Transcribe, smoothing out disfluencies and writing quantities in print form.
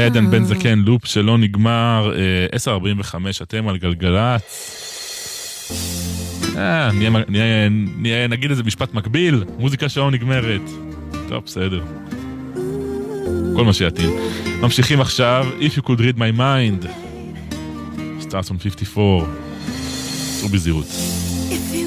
עדן בן זקן, לופ שלא נגמר, 10:45, אתם על גלגלץ. נגיד איזה משפט מקביל, מוזיקה שלא נגמרת. טוב, בסדר. כל מה שיתאים. ממשיכים עכשיו, If you could read my mind. Stars on 54. סעו בזירות. If you